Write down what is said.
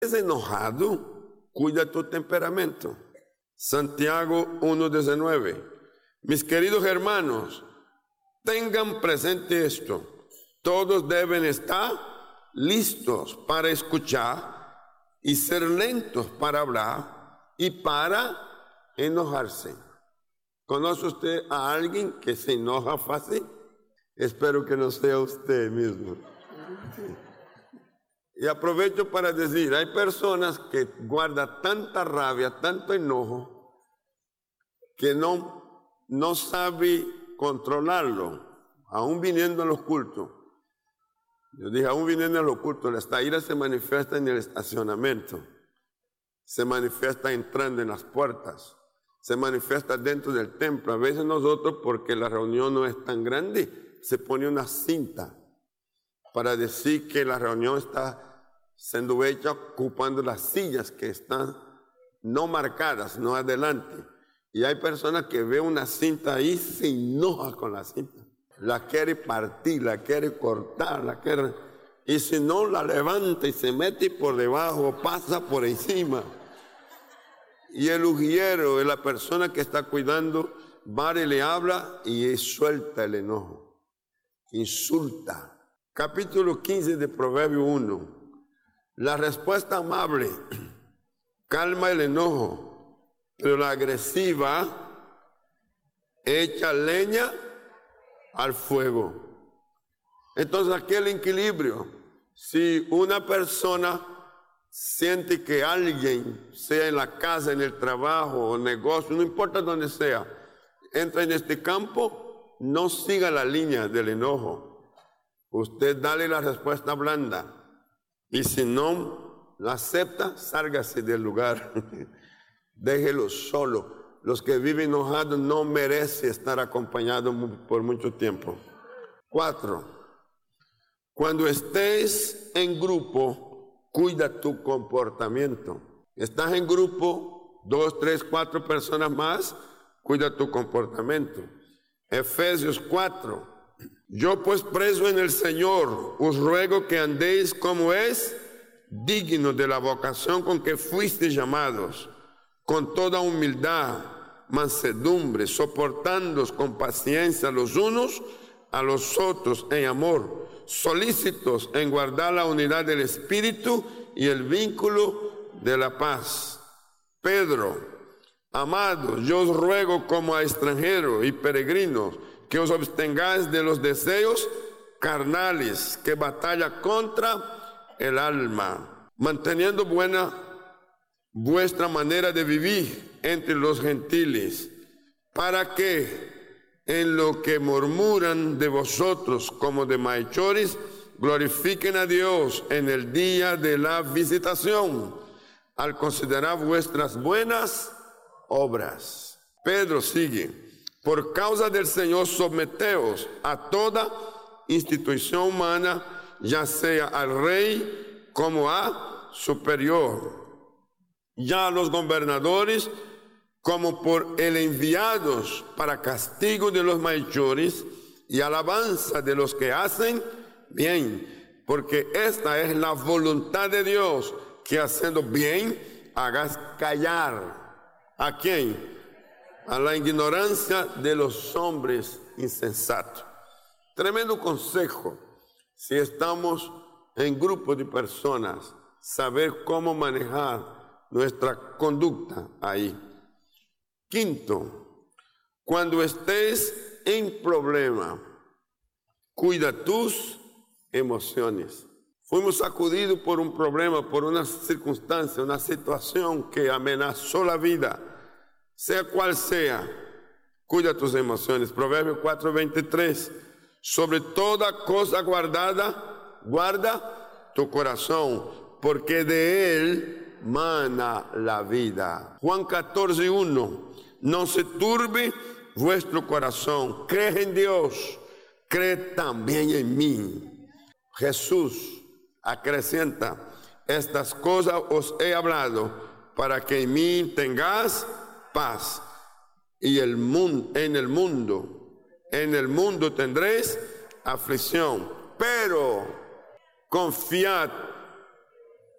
estés enojado, cuida tu temperamento. Santiago 1:19. Mis queridos hermanos, tengan presente esto. Todos deben estar listos para escuchar y ser lentos para hablar y para enojarse. ¿Conoce usted a alguien que se enoja fácil? Espero que no sea usted mismo. Y aprovecho para decir, hay personas que guardan tanta rabia, tanto enojo, que no sabe controlarlo, aún viniendo a los cultos. Yo dije, aún viniendo a los cultos, esta ira se manifiesta en el estacionamiento, se manifiesta entrando en las puertas, se manifiesta dentro del templo. A veces nosotros, porque la reunión no es tan grande, se pone una cinta para decir que la reunión está siendo hecha ocupando las sillas que están no marcadas, no adelante. Y hay personas que ven una cinta ahí y se enojan con la cinta. La quiere partir, la quiere cortar, la quiere... Y si no, la levanta y se mete por debajo, pasa por encima. Y el ujiero, la persona que está cuidando, va y le habla y suelta el enojo. Insulta. Capítulo 15 de Proverbio 1. La respuesta amable calma el enojo, pero la agresiva echa leña al fuego. Entonces aquí el equilibrio. Si una persona siente que alguien, sea en la casa, en el trabajo o negocio, no importa dónde sea, entra en este campo, no siga la línea del enojo. Usted dale la respuesta blanda. Y si no la acepta, sálgase del lugar. Déjelo solo. Los que viven enojados no merecen estar acompañados por mucho tiempo. 4. Cuando estés en grupo, cuida tu comportamiento. Estás en grupo, 2, 3, 4 personas más, cuida tu comportamiento. Efesios 4. Yo pues preso en el Señor, os ruego que andéis como es digno de la vocación con que fuisteis llamados, con toda humildad, mansedumbre, soportándoos con paciencia los unos a los otros en amor, solícitos en guardar la unidad del Espíritu y el vínculo de la paz. Pedro, amados, yo os ruego como a extranjeros y peregrinos, que os abstengáis de los deseos carnales que batalla contra el alma, manteniendo buena vuestra manera de vivir entre los gentiles, para que en lo que murmuran de vosotros como de malhechores, glorifiquen a Dios en el día de la visitación, al considerar vuestras buenas obras. Pedro sigue. Por causa del Señor, someteos a toda institución humana, ya sea al rey como a superior, ya a los gobernadores como por el enviados para castigo de los malhechores y alabanza de los que hacen bien, porque esta es la voluntad de Dios, que haciendo bien hagas callar. ¿A quién? A la ignorancia de los hombres insensatos. Tremendo consejo. Si estamos en grupo de personas, saber cómo manejar nuestra conducta ahí. 5. Cuando estés en problema, cuida tus emociones. Fuimos sacudidos por un problema, por una circunstancia, una situación que amenazó la vida. Sea cual sea, cuida tus emociones. Proverbios 4:23. Sobre toda cosa guardada, guarda tu corazón, porque de él mana la vida. Juan 14:1. No se turbe vuestro corazón. Cree en Dios, cree también en mí. Jesús acrecenta: estas cosas os he hablado para que en mí tengas paz. Y en el mundo tendréis aflicción, pero confiad,